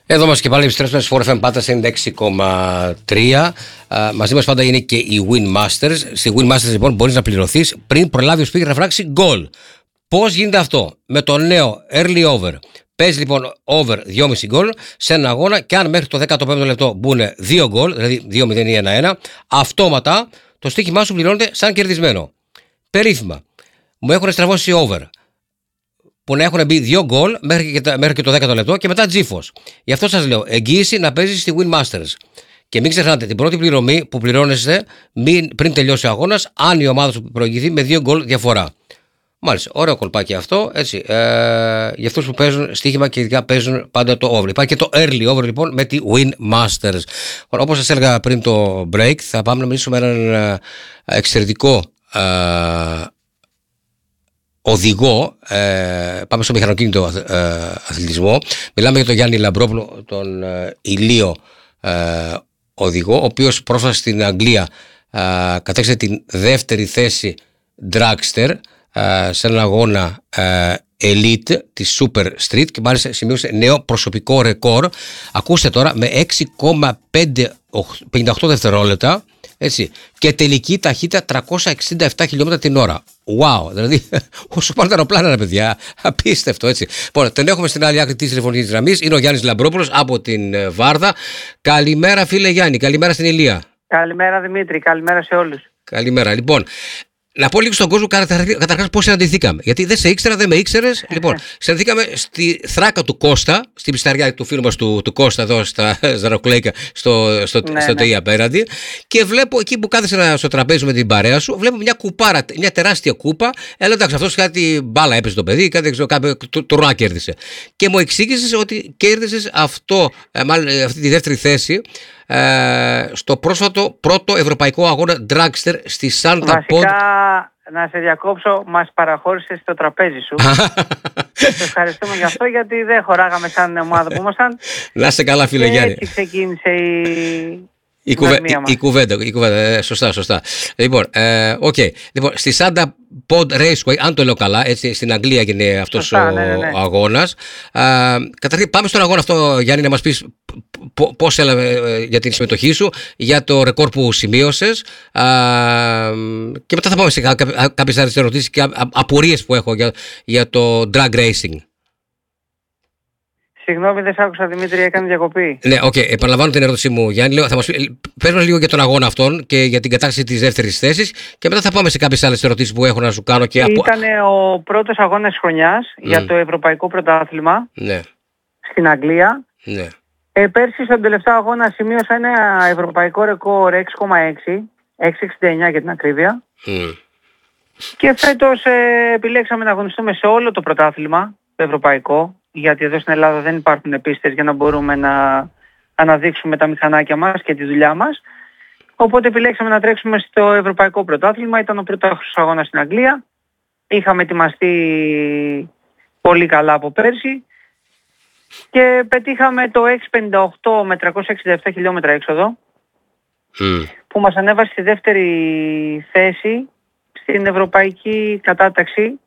Εδώ μας και πάλι επιστρέψουμε στο FM Πάντα 96,3. Μαζί μας πάντα είναι και οι Win Masters. Στη Win Masters λοιπόν μπορείς να πληρωθείς πριν προλάβει ο speaker να φράξει γκολ. Πώς γίνεται αυτό? Με το νέο early over. Παίζει λοιπόν over 2,5 γκολ σε έναν αγώνα και αν μέχρι το 15ο λεπτό μπουν 2 γκολ, δηλαδή 2-0 ή 1-1, αυτόματα το στοίχημά σου πληρώνεται σαν κερδισμένο. Περίφημα. Μου έχουν στραβώσει over που να έχουν μπει 2 γκολ μέχρι και το 10ο λεπτό και μετά τζίφος. Γι' αυτό σας λέω, εγγύηση να παίζει στη Win Masters. Και μην ξεχνάτε την πρώτη πληρωμή που πληρώνεστε πριν τελειώσει ο αγώνας, αν η ομάδα σου προηγηθεί με 2 γκολ διαφορά. Μάλιστα, ωραίο κολπάκι αυτό. Έτσι, για αυτούς που παίζουν στοίχημα και ειδικά παίζουν πάντα το over. Υπάρχει και το early over λοιπόν με τη Win Masters. Όπως σας έλεγα πριν το break, θα πάμε να μιλήσουμε με έναν εξαιρετικό οδηγό. Πάμε στο μηχανοκίνητο αθλητισμό. Μιλάμε για τον Γιάννη Λαμπρόπουλο, τον ηλίο οδηγό, ο οποίος πρόσφατα στην Αγγλία κατέξερε την δεύτερη θέση dragster σε έναν αγώνα elite της Super Street και μάλιστα σημείωσε νέο προσωπικό ρεκόρ. Ακούστε τώρα, με 6,58 δευτερόλεπτα, έτσι, και τελική ταχύτητα 367 χιλιόμετρα την ώρα. Wow, δηλαδή όσο πάνε τα αεροπλάνα, ρε παιδιά, απίστευτο, έτσι. Λοιπόν, τον έχουμε στην άλλη άκρη της τηλεφωνικής γραμμής, είναι ο Γιάννης Λαμπρόπουλος από την Βάρδα. Καλημέρα φίλε Γιάννη, καλημέρα στην Ηλία. Καλημέρα Δημήτρη, καλημέρα σε όλους. Καλημέρα, λοιπόν. Να πω λίγο στον κόσμο καταρχάς πώς συναντηθήκαμε. Γιατί δεν σε ήξερα, δεν με ήξερες. Λοιπόν, συναντηθήκαμε στη θράκα του Κώστα, στην πισταριά του φίλου μας του Κώστα, εδώ στα Ζαροκλέικα, στο ΤΕΙ απέναντι. Και βλέπω εκεί που κάθεσαι στο τραπέζι με την παρέα σου, βλέπω μια κουπάρα, μια τεράστια κούπα. Έλεγα εντάξει, αυτός κάτι μπάλα έπαιζε το παιδί, κάτι κάποιο τουρνουά κέρδισε. Και μου εξήγησες ότι κέρδισες αυτή τη δεύτερη θέση στο πρόσφατο πρώτο ευρωπαϊκό αγώνα dragster στη Σάντα Ποντ. Να σε διακόψω, μας παραχώρησες στο τραπέζι σου. Σε ευχαριστούμε γι' αυτό, γιατί δεν χωράγαμε σαν ομάδα που ήμασταν. Να είσαι καλά φίλε Γιάννη. Έτσι ξεκίνησε η κουβέντα. Σωστά. Λοιπόν, λοιπόν, στη Σάντα Ποντ Raceway, αν το λέω καλά, έτσι, στην Αγγλία έγινε αυτός ο αγώνας. Καταρχήν πάμε στον αγώνα αυτό, Γιάννη, να μας πεις πώς έλαβε για την συμμετοχή σου, για το ρεκόρ που σημείωσες, και μετά θα πάμε σε κάποιες άλλες ερωτήσεις και απορίες που έχω για το drag racing. Συγγνώμη, δεν σ' άκουσα Δημήτρη, έκανε διακοπή. Ναι, επαναλαμβάνω την ερώτησή μου, Γιάννη. Θα μας πες μας λίγο για τον αγώνα αυτόν και για την κατάξυση της δεύτερης θέσης και μετά θα πάμε σε κάποιες άλλες ερωτήσεις που έχω να σου κάνω. Ήταν ο πρώτος αγώνας της χρονιάς για το Ευρωπαϊκό Πρωτάθλημα στην Αγγλία. Ναι. Πέρσι στον τελευταίο αγώνα σημείωσα ένα ευρωπαϊκό ρεκόρ 6,69 για την ακρίβεια. Και φέτος επιλέξαμε να αγωνιστούμε σε όλο το πρωτάθλημα, το ευρωπαϊκό, γιατί εδώ στην Ελλάδα δεν υπάρχουν πίστες για να μπορούμε να αναδείξουμε τα μηχανάκια μας και τη δουλειά μας. Οπότε επιλέξαμε να τρέξουμε στο ευρωπαϊκό πρωτάθλημα. Ήταν ο πρώτος αγώνας στην Αγγλία. Είχαμε ετοιμαστεί πολύ καλά από πέρσι και πετύχαμε το 6,58 με 367 χιλιόμετρα έξοδο, που μας ανέβασε στη δεύτερη θέση στην ευρωπαϊκή κατάταξη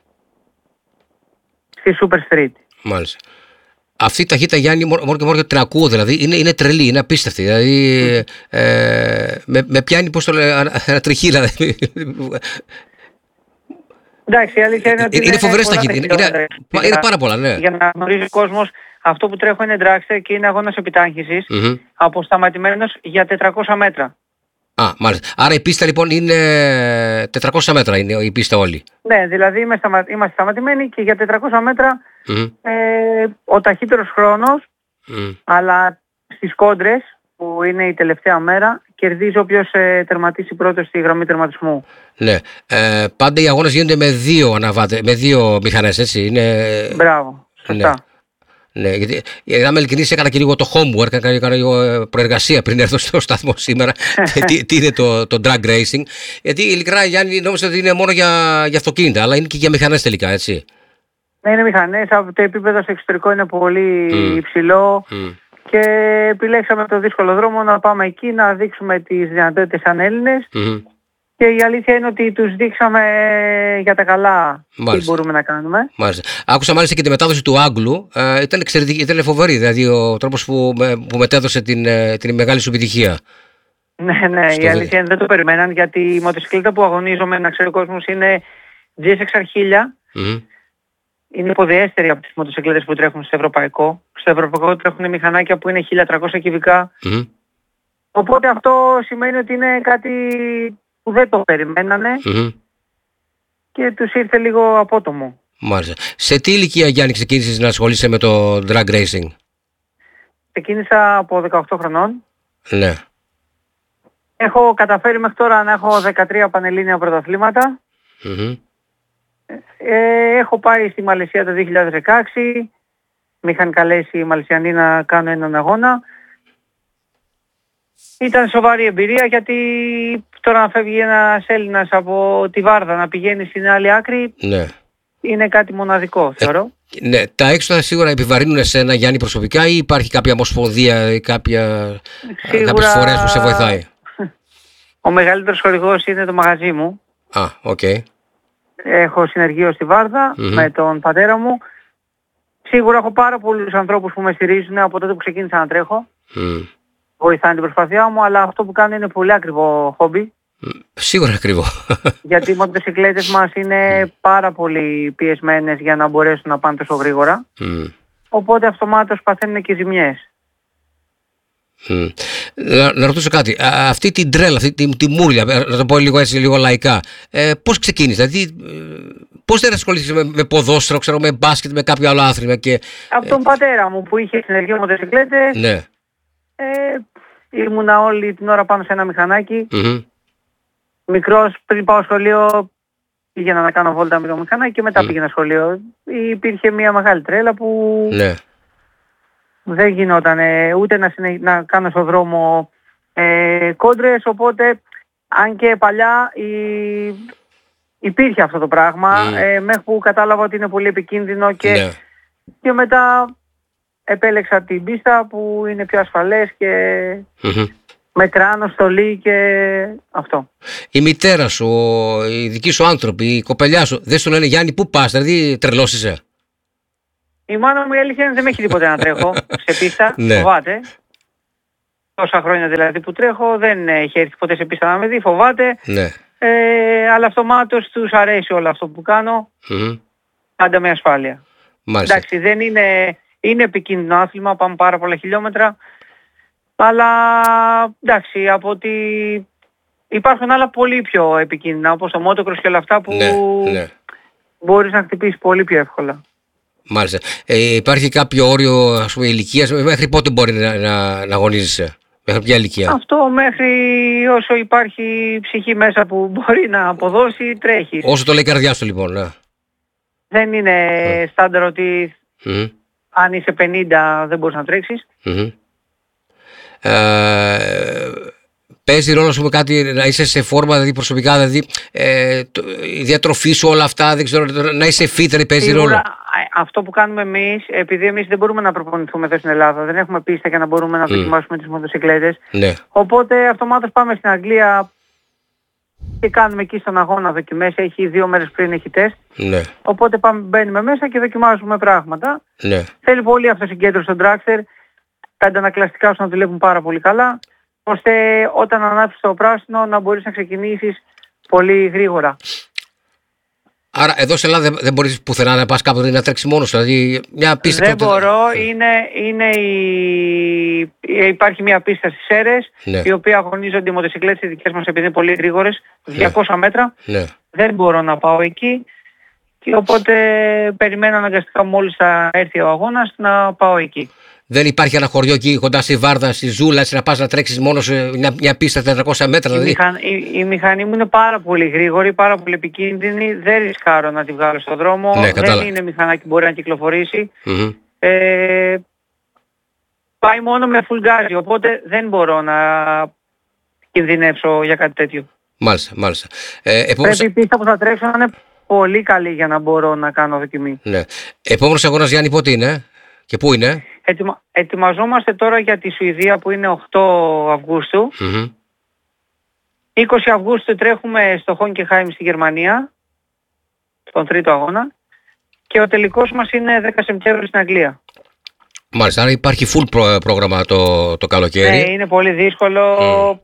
στη Super Street. Μάλιστα. Αυτή η ταχύτητα, Γιάννη, μόνο και μόνο την ακούω, δηλαδή είναι τρελή, είναι απίστευτη. Δηλαδή με πιάνει, πώς το λέω, ένα τριχύλα. Δηλαδή. Εντάξει, η αλήθεια είναι ότι είναι φοβερές ταχύτητες. Είναι πάρα πολλά, ναι. Για να γνωρίζει ο κόσμος, αυτό που τρέχω είναι dragster και είναι αγώνας επιτάχυνσης, αποσταματημένος για 400 μέτρα. Μάλιστα. Άρα η πίστα λοιπόν είναι 400 μέτρα, είναι η πίστα όλη. Ναι, δηλαδή είμαστε σταματημένοι και για 400 μέτρα ο ταχύτερος χρόνος, αλλά στις κόντρες που είναι η τελευταία μέρα, κερδίζει όποιος τερματίσει πρώτος στη γραμμή τερματισμού. Ναι. Πάντα οι αγώνες γίνονται με δύο μηχανές, έτσι. Μπράβο, σωστά. Ναι, γιατί να είμαι ειλικρινής, έκανα και λίγο το homework, έκανα λίγο προεργασία πριν έρθω στο σταθμό σήμερα. Τι είναι το drag racing. Γιατί ειλικρινά, Γιάννη, νόμιζα ότι είναι μόνο για αυτοκίνητα, αλλά είναι και για μηχανές τελικά, έτσι. Ναι, είναι μηχανές. Το επίπεδο στο εξωτερικό είναι πολύ υψηλό. Και επιλέξαμε το δύσκολο δρόμο να πάμε εκεί, να δείξουμε τις δυνατότητες σαν Έλληνες Και η αλήθεια είναι ότι τους δείξαμε για τα καλά τι μπορούμε να κάνουμε. Μάλιστα. Άκουσα μάλιστα και τη μετάδοση του Άγγλου. Ήταν εξαιρετική, ήταν φοβερή. Δηλαδή ο τρόπος που μετέδωσε την μεγάλη σου επιτυχία. Ναι, η αλήθεια είναι δεν το περιμέναν, γιατί η μοτοσυκλέτα που αγωνίζομαι, να ξέρει ο κόσμος, είναι GSX-R 1000. Είναι υποδιέστερη από τις μοτοσυκλέτες που τρέχουν στο ευρωπαϊκό. Στο ευρωπαϊκό τρέχουν μηχανάκια που είναι 1300 κυβικά. Οπότε αυτό σημαίνει ότι είναι κάτι που δεν το περιμένανε και τους ήρθε λίγο απότομο. Μάλιστα. Σε τι ηλικία, Γιάννη, ξεκίνησες να ασχολείσαι με το drag racing? Ξεκίνησα από 18 χρονών. Ναι. Έχω καταφέρει μέχρι τώρα να έχω 13 πανελλήνια πρωταθλήματα. Έχω πάει στη Μαλαισία το 2016. Με είχαν καλέσει οι Μαλαισιανοί να κάνω έναν αγώνα. Ήταν σοβαρή εμπειρία, γιατί τώρα να φεύγει ένας Έλληνας από τη Βάρδα να πηγαίνει στην άλλη άκρη, ναι, είναι κάτι μοναδικό, θεωρώ. Ναι, τα έξοδα σίγουρα επιβαρύνουν εσένα, Γιάννη, προσωπικά, ή υπάρχει κάποια ομοσπονδία ή κάποιες φορές που σε βοηθάει? Ο μεγαλύτερος χορηγός είναι το μαγαζί μου. Οκ. Έχω συνεργείο στη Βάρδα με τον πατέρα μου. Σίγουρα έχω πάρα πολλούς ανθρώπους που με στηρίζουν από τότε που ξεκίνησα να τρέχω. Βοηθάνε την προσπάθειά μου, αλλά αυτό που κάνω είναι πολύ ακριβό χόμπι. Σίγουρα ακριβό. Γιατί οι μοτοσυκλέτες μας είναι πάρα πολύ πιεσμένες για να μπορέσουν να πάνε τόσο γρήγορα. Οπότε αυτομάτως παθαίνουν και ζημιές. Να ρωτήσω κάτι. Αυτή την τρέλα, αυτή τη μούρλια, να το πω λίγο έτσι, λίγο λαϊκά, πώς ξεκίνησε? Δηλαδή, πώς δεν ασχολήθηκες με ποδόσφαιρο, ξέρω, με μπάσκετ, με κάποιο άλλο άθλημα? Από τον πατέρα μου που είχε συνεργείο μοτοσυκλέτες. Ναι. Ήμουνα όλη την ώρα πάνω σε ένα μηχανάκι. Μικρός, πριν πάω σχολείο, πήγαινα να κάνω βόλτα με το μηχανάκι και μετά πήγαινα σχολείο. Υπήρχε μια μεγάλη τρέλα που δεν γινόταν ούτε να κάνω στο δρόμο κόντρες, οπότε αν και παλιά υπήρχε αυτό το πράγμα, μέχρι που κατάλαβα ότι είναι πολύ επικίνδυνο και μετά επέλεξα την πίστα που είναι πιο ασφαλές και με κράνο, στολή και αυτό. Η μητέρα σου, οι δικοί σου άνθρωποι, η κοπελιά σου, δεν σου λένε Γιάννη πού πας, δηλαδή τρελός είσαι? Η μάνα μου η αλήθεια δεν με έχει δει ποτέ να τρέχω σε πίστα, φοβάται. Τόσα χρόνια δηλαδή που τρέχω δεν έχει έρθει ποτέ σε πίστα να με δει, φοβάται. Αλλά αυτομάτως τους αρέσει όλο αυτό που κάνω, πάντα με ασφάλεια. Μάλιστα. Εντάξει, δεν είναι επικίνδυνο άθλημα, πάμε πάρα πολλά χιλιόμετρα, αλλά εντάξει, από ότι υπάρχουν άλλα πολύ πιο επικίνδυνα, όπως το motocross και όλα αυτά που μπορείς να χτυπήσεις πολύ πιο εύκολα. Μάλιστα. Υπάρχει κάποιο όριο, ας πούμε, ηλικίας? Μέχρι πότε μπορεί να αγωνίζεσαι? Μέχρι ποια ηλικία? Αυτό μέχρι όσο υπάρχει ψυχή μέσα που μπορεί να αποδώσει, τρέχει. Όσο το λέει η καρδιά σου, λοιπόν. Ναι. Δεν είναι στάνταρ ότι αν είσαι 50 δεν μπορείς να τρέξεις. Παίζει ρόλο σου με κάτι να είσαι σε φόρμα, δηλαδή προσωπικά, δηλαδή η διατροφή σου, όλα αυτά, δεν ξέρω, να είσαι φίτερη, παίζει ρόλο? Αυτό που κάνουμε εμείς, επειδή εμείς δεν μπορούμε να προπονηθούμε εδώ στην Ελλάδα, δεν έχουμε πίστα για να μπορούμε να δοκιμάσουμε τις μοτοσυκλέτες, οπότε αυτομάτως πάμε στην Αγγλία και κάνουμε εκεί στον αγώνα δοκιμές. Έχει 2 μέρες πριν έχει τεστ. Οπότε μπαίνουμε μέσα και δοκιμάζουμε πράγματα. Θέλει πολύ αυτοσυγκέντρωση στον dragster, τα αντανακλαστικά σου να δουλεύουν πάρα πολύ καλά, ώστε όταν ανάψεις το πράσινο να μπορείς να ξεκινήσεις πολύ γρήγορα. Άρα εδώ σε Ελλάδα δεν μπορείς πουθενά να πας κάποτε να τρέξεις μόνος σου? Δηλαδή μια πίστα? Δεν μπορώ. Υπάρχει μια πίστα στις Σέρρες, η οποία αγωνίζονται οι μοτοσυκλέτες οι δικές μας, επειδή είναι πολύ γρήγορες, 200 μέτρα. Δεν μπορώ να πάω εκεί. Και οπότε περιμένω αναγκαστικά μόλις θα έρθει ο αγώνας να πάω εκεί. Δεν υπάρχει ένα χωριό εκεί κοντά στη Βάρδα, στη Ζούλα, έτσι να πας να τρέξεις μόνο σε μια πίστα 400 μέτρα? Δηλαδή. Η μηχανή μου είναι πάρα πολύ γρήγορη, πάρα πολύ επικίνδυνη. Δεν ρισκάρω να τη βγάλω στον δρόμο. Δεν είναι μηχανάκι που μπορεί να κυκλοφορήσει. Πάει μόνο με full gas, οπότε δεν μπορώ να κινδυνεύσω για κάτι τέτοιο. Μάλιστα. Πρέπει η πίστα που θα τρέξω να είναι πολύ καλή για να μπορώ να κάνω δοκιμή. Επόμενος αγώνας, Γιάννη, πότε είναι και πού είναι? Ετοιμαζόμαστε τώρα για τη Σουηδία που είναι 8 Αυγούστου. 20 Αυγούστου τρέχουμε στο Χόνκεχάιμ στη Γερμανία, στον τρίτο αγώνα, και ο τελικός μας είναι 10 Σεπτέμβρη στην Αγγλία. Μάλιστα, άρα υπάρχει full πρόγραμμα το καλοκαίρι. Ναι, είναι πολύ δύσκολο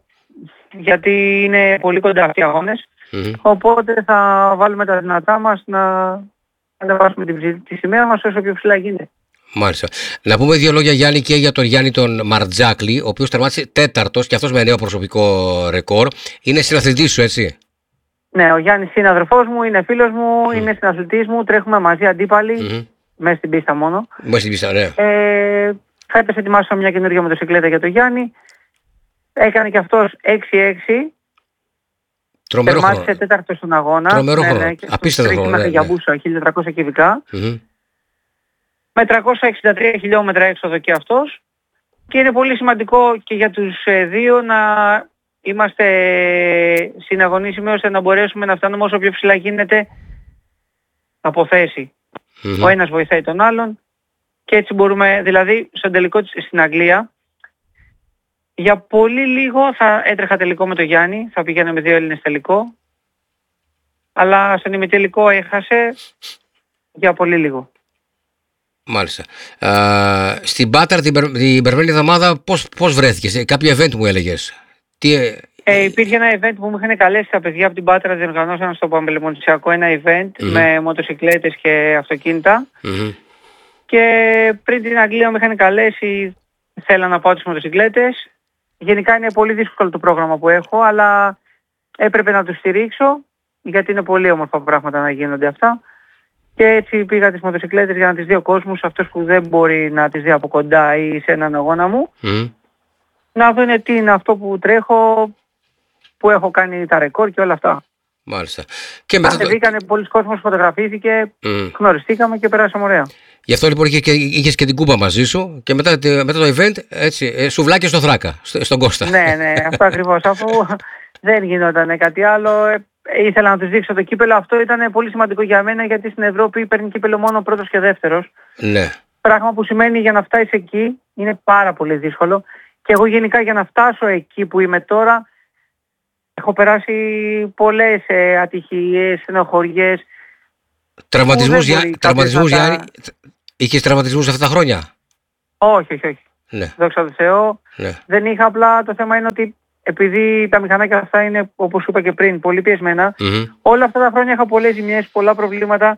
γιατί είναι πολύ κοντά αυτοί οι αγώνες. Οπότε θα βάλουμε τα δυνατά μας να ανεβάσουμε τη σημαία μας όσο πιο ψηλά γίνεται. Μάλιστα. Να πούμε δύο λόγια, Γιάννη, και για τον Γιάννη τον Μαρτζάκλη, ο οποίος τερμάτισε τέταρτος και αυτός με νέο προσωπικό ρεκόρ. Είναι συναθλητής σου, έτσι? Ναι, ο Γιάννης είναι αδερφός μου, είναι φίλος μου, είναι συναθλητής μου, τρέχουμε μαζί αντίπαλοι, μέσα στην πίστα μόνο. Μέσα στην πίστα, ναι. Θα έπεσε ετοιμάσω μια καινούργια μοτοσυκλέτα για τον Γιάννη. Έκανε και αυτός 6-6. Τρομερό χρόνο. Τερμάτισε τέταρτο στον αγώνα. Τρομερό χρόνο. Απίστευτο χρόνο. Μέχρι για Μπούσα, 1400 κυβικά. Με 363 χιλιόμετρα έξοδο και αυτός. Και είναι πολύ σημαντικό και για τους δύο να είμαστε συναγωνίσιμοι ώστε να μπορέσουμε να φτάνουμε όσο πιο ψηλά γίνεται από θέση. Ο ένας βοηθάει τον άλλον και έτσι μπορούμε, δηλαδή στον τελικό στην Αγγλία, για πολύ λίγο θα έτρεχα τελικό με τον Γιάννη, θα πηγαίναμε 2 Έλληνες τελικό, αλλά στον ημιτελικό έχασε για πολύ λίγο. Μάλιστα. Στην Πάτρα την περμένη εβδομάδα πώς βρέθηκες? Κάποιο event μου έλεγες? Υπήρχε ένα event που μου είχαν καλέσει τα παιδιά από την Πάτρα, διοργανώσαν στο Παμπελεμοντσιακό ένα event με μοτοσυκλέτες και αυτοκίνητα. Και πριν την Αγγλία με είχαν καλέσει, θέλω να πάω τις μοτοσυκλέτες. Γενικά είναι πολύ δύσκολο το πρόγραμμα που έχω, αλλά έπρεπε να το στηρίξω, γιατί είναι πολύ όμορφα πράγματα να γίνονται αυτά. Και έτσι πήγα τις μοτοσυκλέτες για να τις δει ο κόσμος, αυτός που δεν μπορεί να τις δει από κοντά ή σε έναν αγώνα μου. Να δούνε τι είναι αυτό που τρέχω, που έχω κάνει τα ρεκόρ και όλα αυτά. Μάλιστα. Και μετά Κατεβήκανε, πολλοί κόσμος φωτογραφήθηκε, γνωριστήκαμε και περάσαμε ωραία. Γι' αυτό λοιπόν είχες και την κούπα μαζί σου και μετά το event, έτσι, σουβλάκια στο Θράκα, στον Κώστα. Ναι, αυτό ακριβώς, αφού δεν γινόταν κάτι άλλο. Ήθελα να τους δείξω το κύπελο. Αυτό ήταν πολύ σημαντικό για μένα, γιατί στην Ευρώπη παίρνει κύπελο μόνο πρώτος και δεύτερος. Ναι. Πράγμα που σημαίνει για να φτάσεις εκεί είναι πάρα πολύ δύσκολο. Και εγώ γενικά για να φτάσω εκεί που είμαι τώρα έχω περάσει πολλές ατυχίες, στενοχωριές. Τραυματισμούς, Γιάννη, είχες τραυματισμούς αυτά τα χρόνια? Όχι. Ναι. Δόξα τω Θεώ. Ναι. Δεν είχα, απλά το θέμα είναι ότι επειδή τα μηχανάκια αυτά είναι, όπως είπα και πριν, πολύ πιεσμένα, όλα αυτά τα χρόνια είχα πολλές ζημιές, πολλά προβλήματα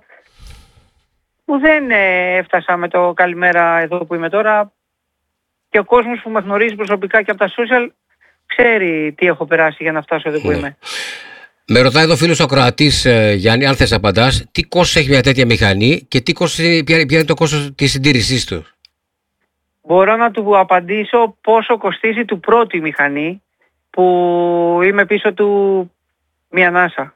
που δεν έφτασα με το καλημέρα εδώ που είμαι τώρα. Και ο κόσμος που με γνωρίζει προσωπικά και από τα social ξέρει τι έχω περάσει για να φτάσω εδώ που είμαι. Με ρωτάει εδώ φίλος ο Κροατής, Γιάννη, αν θες απαντάς, τι κόστος έχει μια τέτοια μηχανή και ποια είναι το κόστος της συντήρησής του? Μπορώ να του απαντήσω πόσο κοστίζει του πρώτη μηχανή, που είμαι πίσω του μια NASA.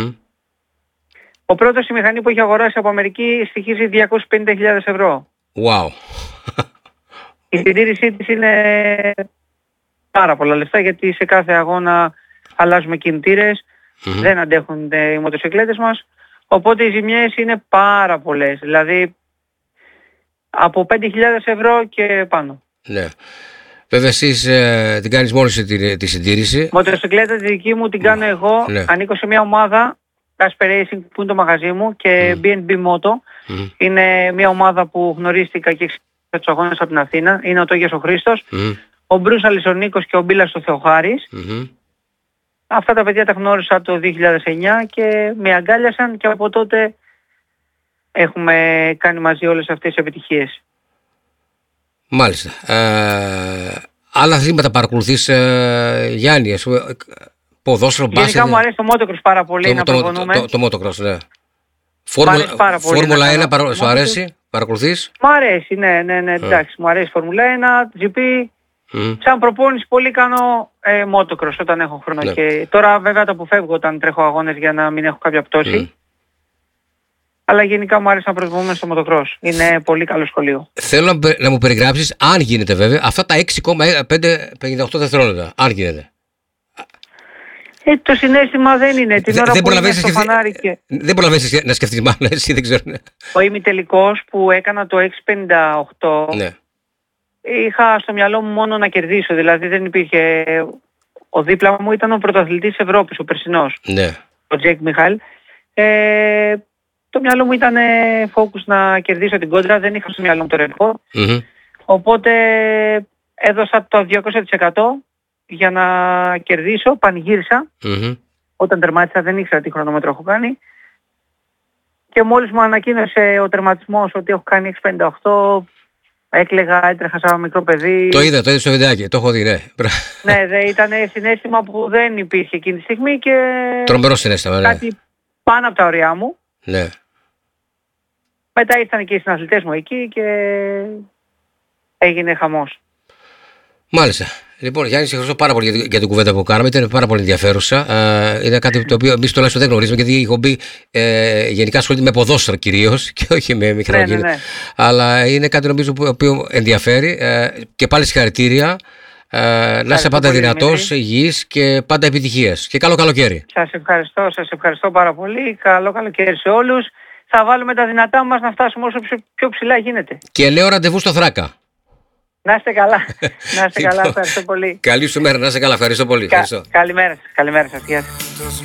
Ο πρώτος η μηχανή που έχει αγοράσει από Αμερική στοιχίζει 250.000 ευρώ. Wow. Η συντήρησή της είναι πάρα πολλά λεφτά, γιατί σε κάθε αγώνα αλλάζουμε κινητήρες, δεν αντέχουν οι μοτοσυκλέτες μας, οπότε οι ζημιές είναι πάρα πολλές, δηλαδή από 5.000 ευρώ και πάνω. Ναι. Βέβαια εσείς την κάνεις μόνος τη συντήρηση. Μοτοσυκλέτα τη δική μου την κάνω εγώ, ανήκω σε μια ομάδα, Casper Racing, που είναι το μαγαζί μου, και BNB Moto. Είναι μια ομάδα που γνωρίστηκα και τους αγώνες από την Αθήνα. Είναι ο Τόγιας ο Χρήστος, ο Μπρούσαλης ο Νίκος και ο Μπίλας ο Θεοχάρης. Αυτά τα παιδιά τα γνώρισα το 2009 και με αγκάλιασαν, και από τότε έχουμε κάνει μαζί όλες αυτές τις επιτυχίες. Μάλιστα. Άλλα αθλήματα παρακολουθείς, Γιάννη, ας πούμε, ποδόσφαιρο, μπάσκετ? Γενικά μου αρέσει το motocross πάρα πολύ να προπονούμε. Το motocross, ναι. Φόρμουλα 1 σου αρέσει, παρακολουθείς? Μου αρέσει, ναι, εντάξει, μου αρέσει Φόρμουλα 1, GP. Σαν προπόνηση πολύ κάνω motocross όταν έχω χρόνο. Ναι. Και τώρα βέβαια το αποφεύγω όταν τρέχω αγώνες για να μην έχω κάποια πτώση. Αλλά γενικά μου αρέσει να προπονούμε στο motocross. Είναι πολύ καλό σχολείο. Θέλω να μου περιγράψεις, αν γίνεται βέβαια, αυτά τα 6,558 δευτερόλεπτα. Αν γίνεται. Το συναίσθημα δεν είναι. Την ώρα που είμαι στο φανάρι και... Δεν προλαβαίνεις να σκεφτείς μάλλον, εσύ δεν ξέρω. Ο ημιτελικός που έκανα το 6,58, είχα στο μυαλό μου μόνο να κερδίσω. Δηλαδή δεν υπήρχε Ο δίπλα μου ήταν ο πρωταθλητής Ευρώπης, ο περσινός, Ναι. ο Τζέικ Μιχάλ. Το μυαλό μου ήταν focus να κερδίσω την κόντρα, δεν είχα στο μυαλό μου το ρεκόρ. Οπότε έδωσα το 200% για να κερδίσω, πανηγύρισα. Όταν τερμάτισα δεν ήξερα τι χρονόμετρο έχω κάνει. Και μόλις μου ανακοίνωσε ο τερματισμός ότι έχω κάνει 6.58, έκλαιγα, έτρεχα σαν μικρό παιδί. Το είδα στο βιντεάκι, το έχω δει, ναι. Ναι, ήταν συναίσθημα που δεν υπήρχε εκείνη τη στιγμή και... Τρομερό συναίσθημα, ναι. Κάτι πάνω από τα ωριά μου. Ναι. Μετά ήρθαν και οι συναθλητές μου εκεί και έγινε χαμός. Μάλιστα. Λοιπόν, Γιάννη, σε ευχαριστώ πάρα πολύ για την κουβέντα που κάναμε. Ήταν πάρα πολύ ενδιαφέρουσα. Είναι κάτι το οποίο εμείς τουλάχιστον δεν γνωρίζουμε, γιατί η εκπομπή γενικά ασχολείται με ποδόσφαιρο κυρίως και όχι με μηχανοκίνητα. Ναι. Αλλά είναι κάτι νομίζω που ενδιαφέρει. Και πάλι συγχαρητήρια. Να είσαι πάντα δυνατός, υγιής και πάντα επιτυχίες. Και καλό καλοκαίρι. Σας ευχαριστώ πάρα πολύ. Καλό καλοκαίρι σε όλους. Θα βάλουμε τα δυνατά μας να φτάσουμε όσο πιο ψηλά γίνεται. Και λέω ραντεβού στο Θράκα. Να είστε καλά. Να είστε καλά, ευχαριστώ πολύ. Καλή σου μέρα, να είστε καλά, ευχαριστώ πολύ. Καλημέρα σας, γεια σας.